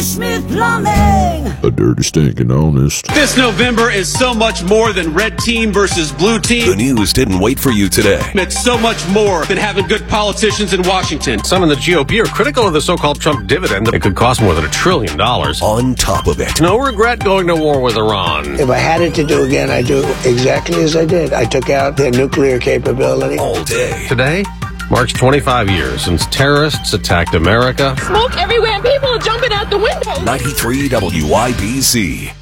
Smith Plumbing. A dirty, stinking honest. This November is so much more than red team versus blue team. The news didn't wait for you today. It's so much more than having good politicians in Washington. Some in the GOP are critical of the so-called Trump dividend. It could cost more than $1 trillion. On top of it, no regret going to war with Iran. If I had it to do again, I'd do exactly as I did. I took out their nuclear capability. All day. Today marks 25 years since terrorists attacked America. Smoke everywhere and people are jumping out the window. 93 WIBC.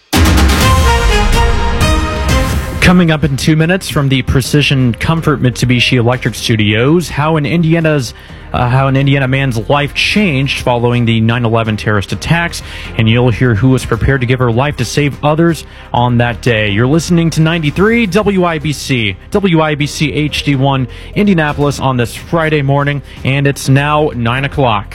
Coming up in 2 minutes from the Precision Comfort Mitsubishi Electric Studios, how an Indiana man's life changed following the 9/11 terrorist attacks, and you'll hear who was prepared to give her life to save others on that day. You're listening to 93 WIBC HD1 Indianapolis on this Friday morning, and it's now 9 o'clock.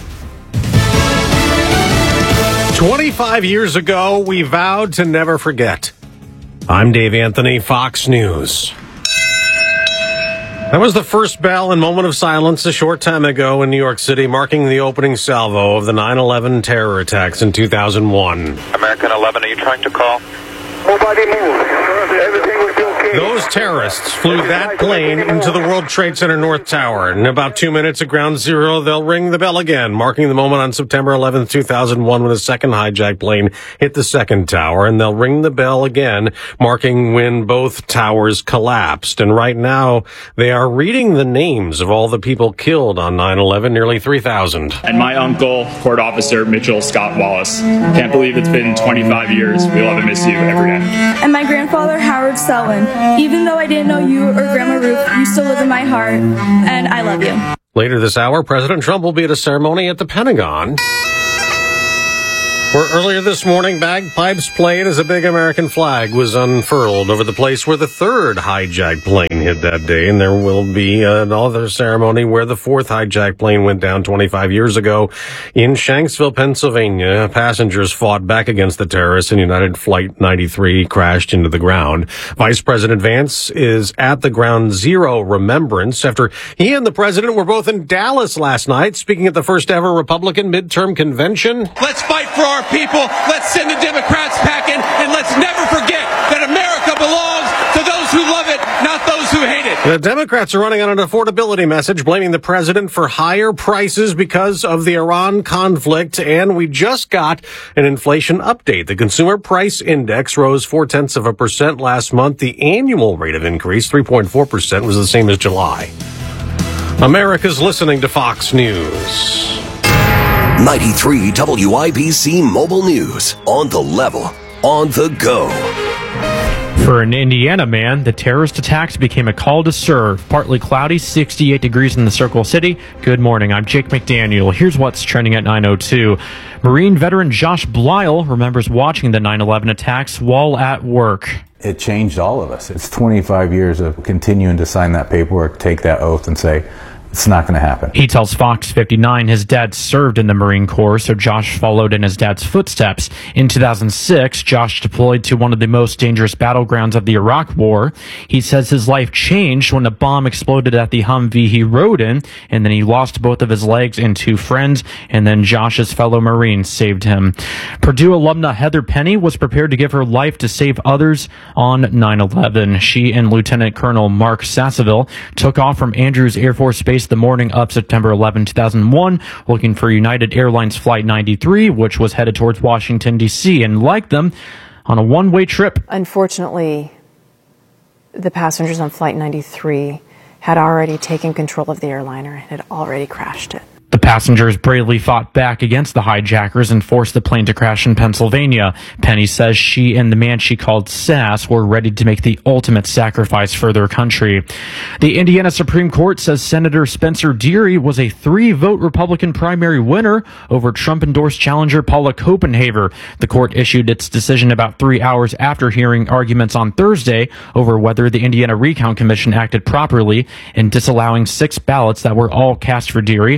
25 years ago, we vowed to never forget. I'm Dave Anthony, Fox News. That was the first bell and moment of silence a short time ago in New York City, marking the opening salvo of the 9/11 terror attacks in 2001. American 11, are you trying to call? Nobody move. Everything will be okay. Those terrorists flew that plane into the World Trade Center North Tower. In about 2 minutes at ground zero, they'll ring the bell again, marking the moment on September 11th, 2001, when the second hijacked plane hit the second tower. And they'll ring the bell again, marking when both towers collapsed. And right now, they are reading the names of all the people killed on 9/11, nearly 3,000. And my uncle, Court Officer Mitchell Scott Wallace. Can't believe it's been 25 years. We love and miss you every day. And my grandfather, Howard Selwyn. Even though I didn't know you or Grandma Ruth, you still live in my heart, and I love you. Later this hour, President Trump will be at a ceremony at the Pentagon, where earlier this morning, bagpipes played as a big American flag was unfurled over the place where the third hijacked plane hit that day. And there will be another ceremony where the fourth hijacked plane went down 25 years ago in Shanksville, Pennsylvania. Passengers fought back against the terrorists, and United Flight 93 crashed into the ground. Vice President Vance is at the Ground Zero remembrance after he and the president were both in Dallas last night, speaking at the first ever Republican midterm convention. Let's fight for our people. Let's send the Democrats packing, and let's never forget that America belongs to those who love it, not those who hate it. The Democrats are running on an affordability message, blaming the president for higher prices because of the Iran conflict. And we just got an inflation update. The Consumer Price Index rose 0.4% last month. The annual rate of increase, 3.4%, was the same as July. America's listening to Fox News. 93 WIBC Mobile News. On the level. On the go. For an Indiana man, the terrorist attacks became a call to serve. Partly cloudy, 68 degrees in the Circle City. Good morning, I'm Jake McDaniel. Here's what's trending at 9:02. Marine veteran Josh Blyle remembers watching the 9/11 attacks while at work. It changed all of us. It's 25 years of continuing to sign that paperwork, take that oath, and say, it's not going to happen. He tells Fox 59 his dad served in the Marine Corps, so Josh followed in his dad's footsteps. In 2006, Josh deployed to one of the most dangerous battlegrounds of the Iraq War. He says his life changed when a bomb exploded at the Humvee he rode in, and then he lost both of his legs and 2 friends, and then Josh's fellow Marines saved him. Purdue alumna Heather Penny was prepared to give her life to save others on 9/11. She and Lieutenant Colonel Mark Sasseville took off from Andrews Air Force Base the morning of September 11, 2001, looking for United Airlines Flight 93, which was headed towards Washington, D.C., and like them, on a one-way trip. Unfortunately, the passengers on Flight 93 had already taken control of the airliner and had already crashed it. The passengers bravely fought back against the hijackers and forced the plane to crash in Pennsylvania. Penny says she and the man she called Sass were ready to make the ultimate sacrifice for their country. The Indiana Supreme Court says Senator Spencer Deery was a 3-vote Republican primary winner over Trump-endorsed challenger Paula Copenhaver. The court issued its decision about 3 hours after hearing arguments on Thursday over whether the Indiana Recount Commission acted properly in disallowing 6 ballots that were all cast for Deery, and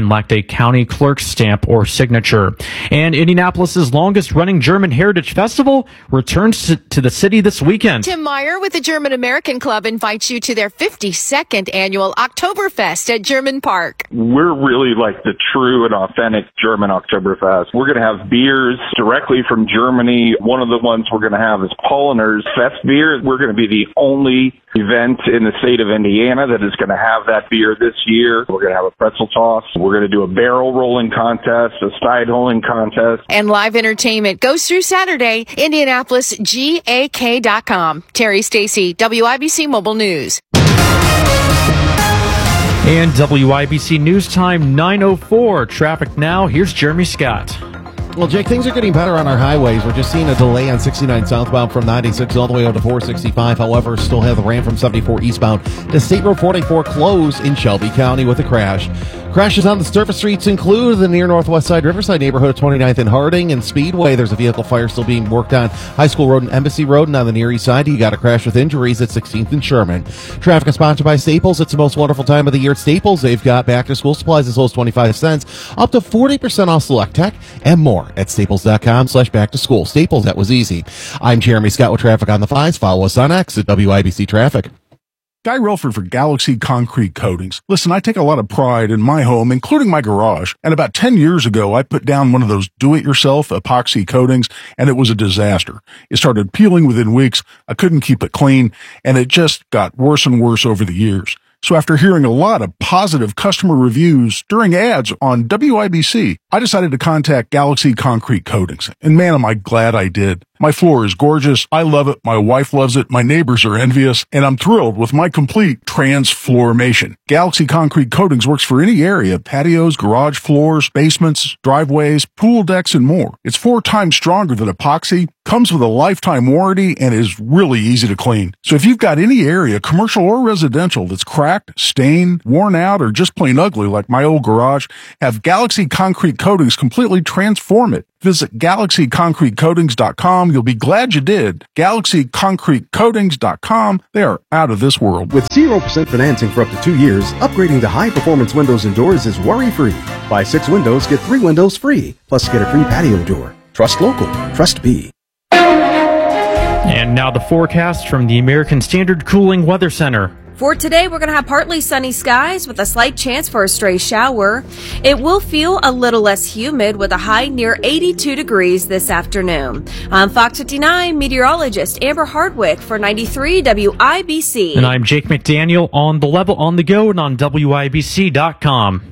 and lacked a county clerk's stamp or signature. And Indianapolis's longest-running German Heritage Festival returns to the city this weekend. Tim Meyer with the German American Club invites you to their 52nd annual Oktoberfest at German Park. We're really like the true and authentic German Oktoberfest. We're going to have beers directly from Germany. One of the ones we're going to have is Polliner's Fest beer. We're going to be the only event in the state of Indiana that is going to have that beer this year. We're going to have a pretzel toss. We're going to do a barrel rolling contest, a slide holding contest. And live entertainment goes through Saturday. IndianapolisGAK.com. Terry Stacy, WIBC Mobile News. And WIBC News Time 9:04. Traffic now. Here's Jeremy Scott. Well, Jake, things are getting better on our highways. We're just seeing a delay on 69 southbound from 96 all the way out to 465. However, still have the ramp from 74 eastbound to State Road 44 closed in Shelby County with a crash. Crashes on the surface streets include the near northwest side Riverside neighborhood of 29th and Harding and Speedway. There's a vehicle fire still being worked on High School Road and Embassy Road, and on the near east side, you got a crash with injuries at 16th and Sherman. Traffic is sponsored by Staples. It's the most wonderful time of the year at Staples. They've got back to school supplies as low as 25 cents, up to 40% off select tech, and more at staples.com/back to school. Staples, that was easy. I'm Jeremy Scott with traffic on the 5s. Follow us on X at WIBC Traffic. Guy Relford for Galaxy Concrete Coatings. Listen, I take a lot of pride in my home, including my garage. And about 10 years ago, I put down one of those do-it-yourself epoxy coatings, and it was a disaster. It started peeling within weeks. I couldn't keep it clean, and it just got worse and worse over the years. So after hearing a lot of positive customer reviews during ads on WIBC, I decided to contact Galaxy Concrete Coatings. And man, am I glad I did. My floor is gorgeous. I love it. My wife loves it. My neighbors are envious. And I'm thrilled with my complete transformation. Galaxy Concrete Coatings works for any area: patios, garage floors, basements, driveways, pool decks, and more. It's 4 times stronger than epoxy, comes with a lifetime warranty, and is really easy to clean. So if you've got any area, commercial or residential, that's cracked, stained, worn out, or just plain ugly like my old garage, have Galaxy Concrete Coatings completely transform it. Visit GalaxyConcreteCoatings.com. You'll be glad you did. GalaxyConcreteCoatings.com. They are out of this world. With 0% financing for up to 2 years, upgrading to high-performance windows and doors is worry-free. Buy 6 windows, get 3 windows free. Plus, get a free patio door. Trust local. Trust B. And now the forecast from the American Standard Cooling Weather Center. For today, we're going to have partly sunny skies with a slight chance for a stray shower. It will feel a little less humid with a high near 82 degrees this afternoon. I'm Fox 59 meteorologist Amber Hardwick for 93 WIBC. And I'm Jake McDaniel on The Level on the Go and on WIBC.com.